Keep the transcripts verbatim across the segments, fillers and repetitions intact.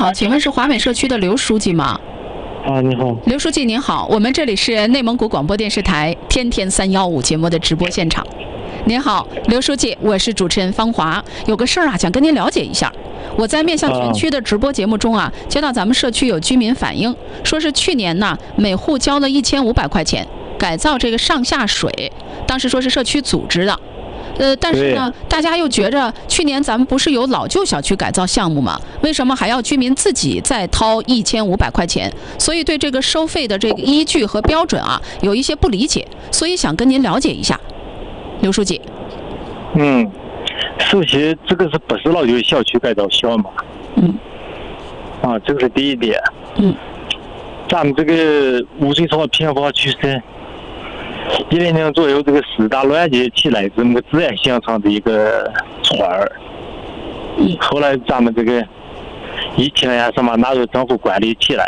好，请问是华美社区的刘书记吗？ 啊，你好， 刘书记您好，我们这里是内蒙古广播电视台天天三幺五节目的直播现场。您好，刘书记，我是主持人方华，有个事儿啊，想跟您了解一下。我在面向全区的直播节目中啊，接到咱们社区有居民反映，说是去年呢，每户交了一千五百块钱改造这个上下水，当时说是社区组织的。呃，但是呢，大家又觉着去年咱们不是有老旧小区改造项目吗？为什么还要居民自己再掏一千五百块钱？所以对这个收费的这个依据和标准啊，有一些不理解，所以想跟您了解一下，刘书记。 嗯，首先这个是不是老旧小区改造项目？ 嗯。 啊，这个是第一点。 嗯。 咱们这个五水草平房区是一零年左右，这个四大乱结起来这么个自然形成的一个村儿。 嗯。 后来咱们这个疫情呀什么纳入政府管理起来，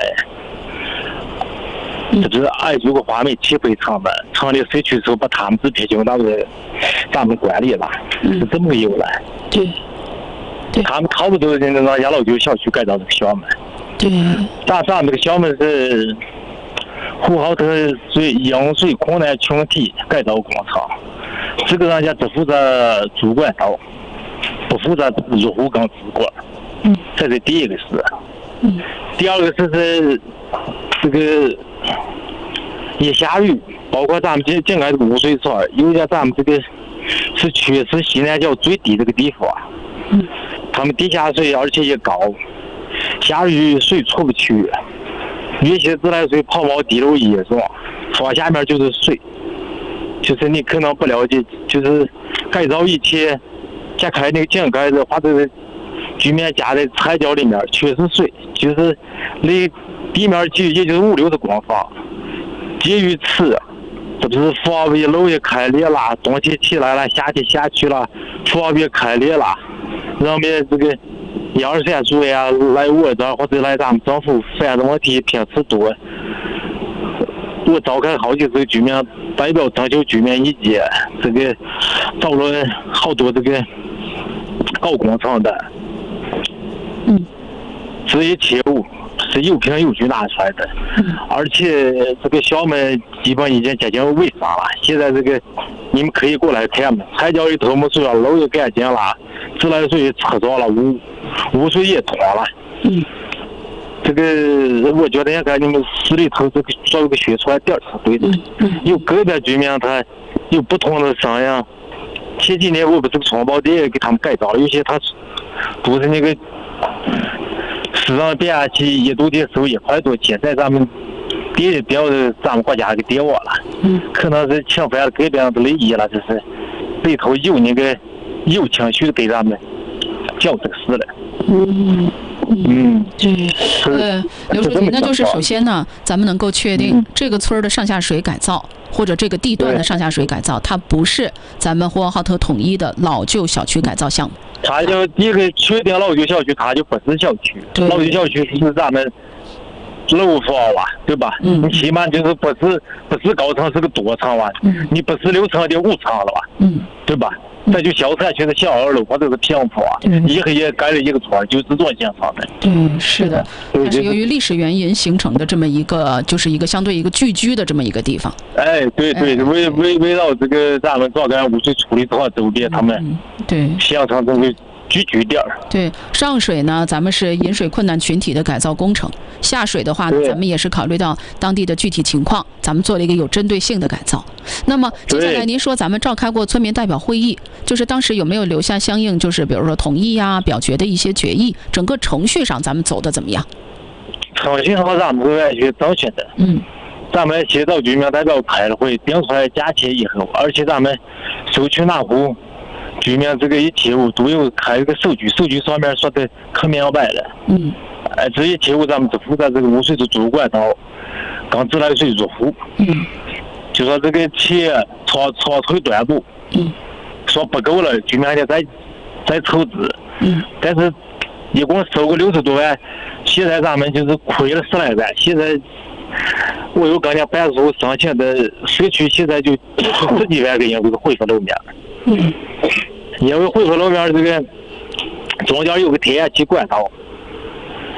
嗯、 这是按这个华美汽配成本成立社区时候把他们这批就纳入咱们管理了， 嗯、 是这么个由来。 对。对。 他们差不多人让养老旧小区改造这个项目。 对。 咱咱们这个项目是呼和浩特水饮水困难群体改造工程，这个人家只负责主管道，不负责入户跟资管。 嗯， 这是第一个事。 嗯， 第二个事是这个一下雨，包括咱们这整个污水村，又在咱们这个是确实西南角最低这个地方。 嗯， 他们地下水而且也高，下雨水出不去。有些自来水泡沫滴漏严重，床下面就是水，就是你可能不了解，就是改造以前加开那个井盖子或者是居民家的菜窖里面全是水，就是离地面距也就是五六十公分，介于此，这不是房围楼也开裂了，冬天起来了，夏天下去了，房围开裂了，人们这个一二三组呀，来我这儿或者来咱们政府反映问题频次多，我召开好几次居民代表征求居民意见，这个讨论好多这个搞工程的， 嗯， 这一切物是有凭有据拿出来的， 嗯， 而且这个项目基本已经接近尾声了，现在这个你们可以过来看嘛，菜窖里头没水了，楼也干净了，自来水也车上了，污污水也通了。 嗯， 这个我觉得应该你们市里头这个做个宣传点是对的。 嗯嗯、 有个别居民他有不同的声音。前几年我不是村保店给他们改造了，有些他都是那个市场变压器一度电收一块多钱，在咱们电调的咱们国家给电网了。 嗯， 可能是侵犯了个别人的利益了，就是里头有那个有情绪给咱们讲这个事了。 嗯嗯， 对，呃，刘书记，那就是首先呢，咱们能够确定、嗯、这个村的上下水改造或者这个地段的上下水改造，它不是咱们呼和浩特统一的老旧小区改造项目。 它就第一个确定老旧小区，它就不是小区，老旧小区是咱们楼房啊，对吧？ 嗯， 你起码就是不是不是高层，是个多层啊， 嗯， 你不是六层的五层了吧？ 嗯， 对吧？那就小产区的小二楼或者是平房，一个也盖了一个村，就是这种形成的。 嗯，是的。但是由于历史原因形成的这么一个，就是一个相对一个聚居的这么一个地方。 哎，对对，哎、围围围绕这个咱们庄干污水处理厂周边，他们、 嗯、对形成这个聚居点。 对，上水呢，咱们是饮水困难群体的改造工程；下水的话呢，咱们也是考虑到当地的具体情况，咱们做了一个有针对性的改造。那么接下来您说咱们召开过村民代表会议，就是当时有没有留下相应就是比如说同意呀、表决的一些决议？整个程序上咱们走的怎么样？ 程序上咱们是去争取的。 嗯。 咱们协调居民代表开了会，定出来价钱以后，而且咱们收取哪户居民这个一体户都有开一个手续，手续上面说的可明白了。 嗯。 哎，这一体户咱们只负责这个污水的主管道，跟自来水入户。 嗯。 就说这个钱超超退端部。 嗯。 说不够了，居民还得再再筹资。 嗯。 但是一共收个六十多万，现在咱们就是亏了十来万。现在我有跟人家办事处申请的社区，现在就十几万个人这个恢复路面。 嗯。 因为恢复路面这个中间有个天然气管道，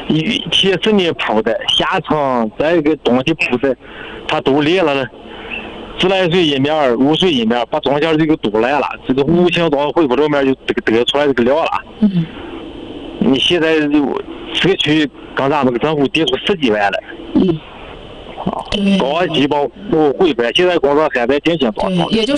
一铁是你铺的，下层再一个东西铺的，它都裂了呢。自来水一面，污水一面，把中间这个堵来了，这个无形中恢复这面就这个得出来这个料了。 嗯。 你现在这个区刚才那个政府提出十几万了。 嗯。 高基本不回本，现在工作还在进行当中。 也就是